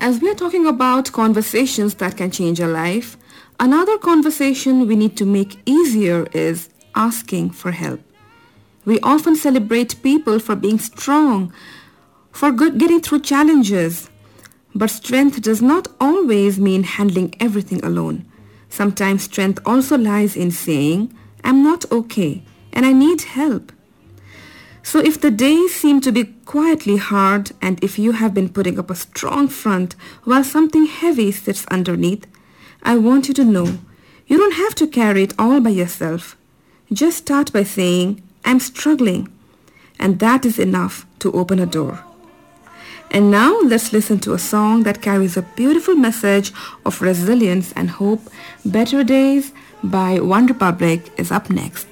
As we are talking about conversations that can change our life, another conversation we need to make easier is asking for help. We often celebrate people for being strong, for getting through challenges. But strength does not always mean handling everything alone. Sometimes strength also lies in saying, I'm not okay and I need help. So if the days seem to be quietly hard and if you have been putting up a strong front while something heavy sits underneath, I want you to know you don't have to carry it all by yourself. Just start by saying, I'm struggling, and that is enough to open a door. And now let's listen to a song that carries a beautiful message of resilience and hope. Better Days by One Republic is up next.